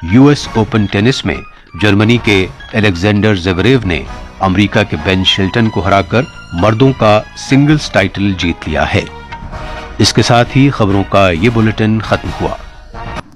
US open tennis में Germany के Alexander Zverev ने अमेरिका के बेन शेल्टन को हराकर मर्दों का सिंगल्स टाइटल जीत लिया है। इसके साथ ही खबरों का ये बुलेटिन खत्म हुआ।